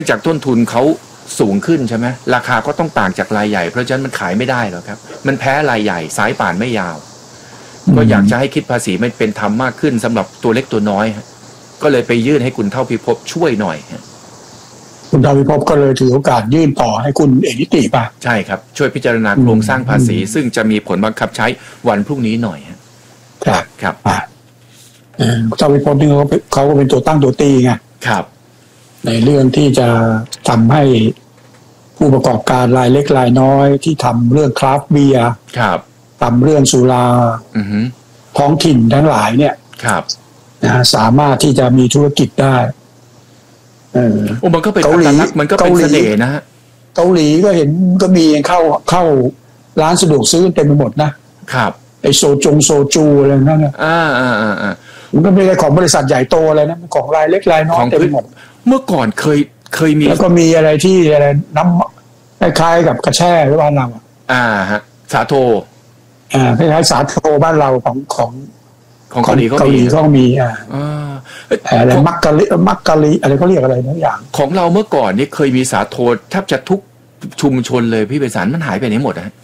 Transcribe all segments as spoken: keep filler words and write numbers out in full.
จากต้นทุนเขาสูงขึ้นใช่ไหมราคาก็ต้องต่างจากรายใหญ่เพราะฉะนั้นมันขายไม่ได้หรอกครับมันแพ้รายใหญ่สายป่านไม่ยาวก็อยากจะให้คิดภาษีไม่เป็นธรรมมากขึ้นสำหรับตัวเล็กตัวน้อยก็เลยไปยื่นให้คุณเท่าพิภพช่วยหน่อยคุณเท่าพิภพก็เลยถือโอกาสยื่นต่อให้คุณเอกนิติป่ะใช่ครับช่วยพิจารณาโครงสร้างภาษีซึ่งจะมีผลบังคับใช้วันพรุ่งนี้หน่อยครับครับเท่าพิภพนี่เขาเขาก็เป็นตัวตั้งตัวตีไงครับในเรื่องที่จะทำให้ผู้ประกอบการรายเล็กรายน้อยที่ทำเรื่องคราฟต์เบียร์ทำเรื่องสุราท้องถิ่นทั้งหลายเนี่ยนะสามารถที่จะมีธุรกิจได้เออโอ้มันก็เป็นเกาหลีมันก็เป็นเสน่ห์นะฮะเกาหลีก็เห็นก็มีเข้าเข้าร้านสะดวกซื้อเต็มไปหมดนะครับไอโซจงโซจูอะไรนั่นเนี่ยอ่าอ่าอ่าอ่ามันก็ไม่ใช่ของบริษัทใหญ่โตอะไรนะของรายเล็กรายน้อยเต็มไปหมดเมื่อก่อนเคยเคยมีแล้วก็มีอะไรที่อะไรน้ำคล้ายๆกับกระแช่หรือบ้านเราอ่าฮะสาโทอ่าคล้ายๆสาโทบ้านเราของของของเกาหลีเกาหลีก็มีอ่าอะไรมักกะลิมักกะลิอะไรเขาเรียกอะไรนะอย่างของเราเมื่อก่อนนี่เคยมีสาโทแทบจะทุกชุมชนเลยพี่เบสารมันหายไปไหนหมดนะ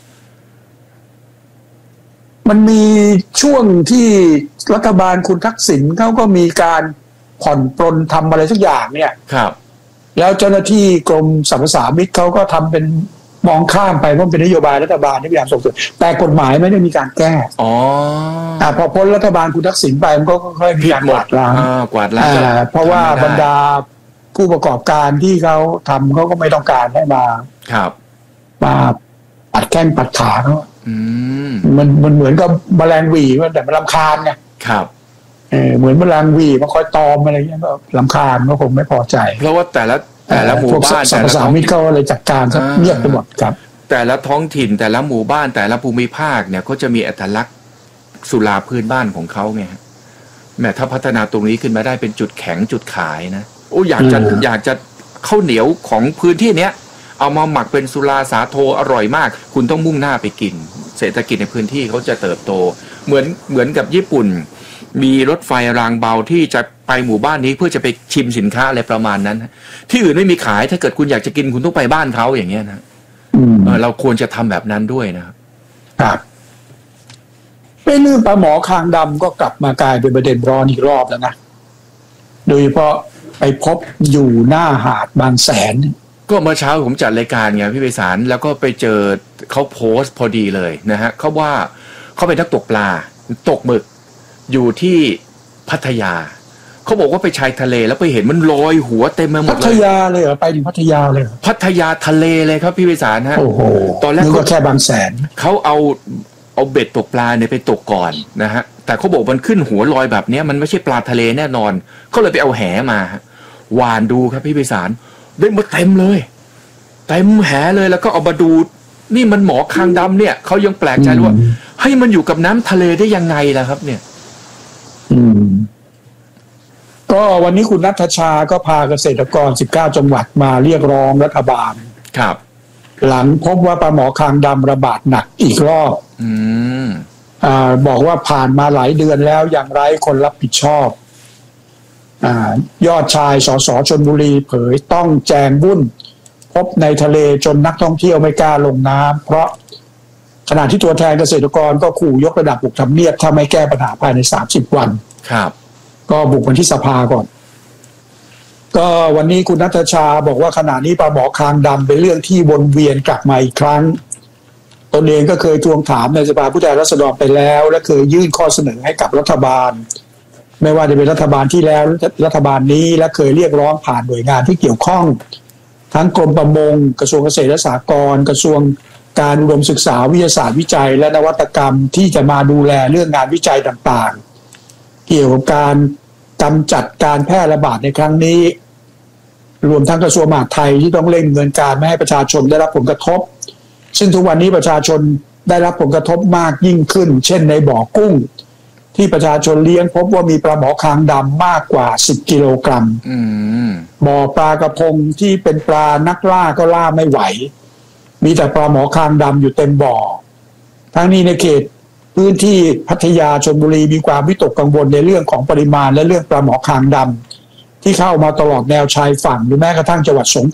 มันมีช่วงที่รัฐบาลคุณทักษิณเขาก็มีการผ่อนปรนทำอะไรสักอย่างเนี่ยครับแล้วเจ้าหน้าที่กรมสรรพสามิตเขาก็ทำเป็นมองข้ามไปเพราะเป็นนโยบายรัฐบาลที่พยายามส่งเสริมแต่กฎหมายไม่ได้มีการแก้อ๋ออ่าพอพ้นรัฐบาลคุณทักษิณไปมันก็ค่อยๆมีการกวาดล้างกวาดล้างเพราะว่าบรรดาผู้ประกอบการที่เขาทำเขาก็ไม่ต้องการให้มาครับมาปัดแข้งปัดขาเขาอืมมันมันเหมือนกับแมลงหวีมันแต่มันรำคาญไงครับเออเหมือนแมลงหวีมาคอยตอมอะไรเงี้ยก็รำคาญก็คงไม่พอใจเพราะว่าแต่ละแต่ละหมู่บ้านแต่ละท้องถิ่นก็เลยจัดการซะเงียบไปหมดครับแต่ละท้องถิ่นแต่ละหมู่บ้านแต่ละภูมิภาคเนี่ยเขาจะมีอัตลักษณ์สุราพื้นบ้านของเขาไงแม้ถ้าพัฒนาตรงนี้ขึ้นมาได้เป็นจุดแข็งจุดขายนะโอ้อยากจะอยากจะข้าวเหนียวของพื้นที่เนี้ยเอามาหมักเป็นสุราสาโทอร่อยมากคุณต้องมุ่งหน้าไปกินเศรษฐกิจในพื้นที่เขาจะเติบโตเหมือนเหมือนกับญี่ปุ่นมีรถไฟรางเบาที่จะไปหมู่บ้านนี้เพื่อจะไปชิมสินค้าอะไรประมาณนั้นที่อื่นไม่มีขายถ้าเกิดคุณอยากจะกินคุณต้องไปบ้านเขาอย่างเงี้ยนะเราควรจะทำแบบนั้นด้วยนะครับครับเรื่องปลาหมอคางดำก็กลับมากลายเป็นประเด็นร้อนอีกรอบแล้วนะโดยเฉพาะไปพบอยู่หน้าหาดบางแสนก็เมื่อเช้าผมจัดรายการไงพี่ไพศาลแล้วก็ไปเจอเขาโพสต์พอดีเลยนะฮะเขาว่าเขาเป็นนักตกปลาตกหมึกอยู่ที่พัทยาเขาบอกว่าไปชายทะเลแล้วไปเห็นมันลอยหัวเต็มไปหมดเลยพัทยาเลยเหรอไปถึงพัทยาเลยพัทยาทะเลเลยครับพี่ไพศาลฮะโอ้โหตอนแรกก็แค่บางแสนเขาเอาเอาเบ็ดตกปลาเนี่ยไปตกก่อนนะฮะแต่เขาบอกมันขึ้นหัวลอยแบบนี้มันไม่ใช่ปลาทะเลแน่นอนเขาเลยไปเอาแหมาหวานดูครับพี่ไพศาลได้มาเต็มเลยเต็มแหเลยแล้วก็เอามาดูนี่มันหมอคางดำเนี่ยเขายังแปลกใจว่าให้มันอยู่กับน้ำทะเลได้ยังไงล่ะครับเนี่ยอืมก็วันนี้คุณณัฐชาก็พาเกษตรกรสิบเก้าจังหวัดมาเรียกร้องรัฐบาลครับหลังพบว่าปลาหมอคางดำระบาดหนักอีกรอบอืมอ่าบอกว่าผ่านมาหลายเดือนแล้วอย่างไร้คนรับผิดชอบอ่ายอดชายสสชลบุรีเผยต้องแจงวุ่นพบในทะเลจนนักท่องเที่ยวไม่กล้าลงน้ำเพราะขณะที่ตัวแทนเกษตรกรก็ขู่ยกระดับบุกทำเนียบถ้าไม่แก้ปัญหาภายในสามสิบวันครับก็บุกวันที่สภาก่อนก็วันนี้คุณณัฐชาบอกว่าขณะนี้ปลาหมอคางดำเป็นเรื่องที่วนเวียนกลับมาอีกครั้งตนเองก็เคยทวงถามในสภาผู้แทนราษฎรไปแล้วและเคยยื่นข้อเสนอให้กับรัฐบาลไม่ว่าจะเป็นรัฐบาลที่แล้วรัฐบาลนี้และเคยเรียกร้องผ่านหน่วยงานที่เกี่ยวข้องทั้งกรมประมงกระทรวงเกษตรและสหกรณ์กระทรวงการอุดมศึกษาวิทยาศาสตร์วิจัยและนวัตกรรมที่จะมาดูแลเรื่องงานวิจัยต่างๆเกี่ยวกับการกำจัดการแพร่ระบาดในครั้งนี้รวมทั้งกระทรวงมหาดไทยที่ต้องเร่งดำเนินการไม่ให้ประชาชนได้รับผลกระทบซึ่งทุกวันนี้ประชาชนได้รับผลกระทบมากยิ่งขึ้นเช่นในบ่อกุ้งที่ประชาชนเลี้ยงพบว่ามีปลาหมอคางดำมากกว่าสิบกิโลกรัมบ่อปลากระพงที่เป็นปลานักล่าก็ล่าไม่ไหวมีแต่ปลาหมอคางดำอยู่เต็มบ่อทั้งนี้ในเขตพื้นที่พัทยาชลบุรีมีความวิตกกังวลในเรื่องของปริมาณและเรื่องปลาหมอคางดำที่เข้ามาตลอดแนวชายฝั่งหรือแม้กระทั่งจังหวัดสง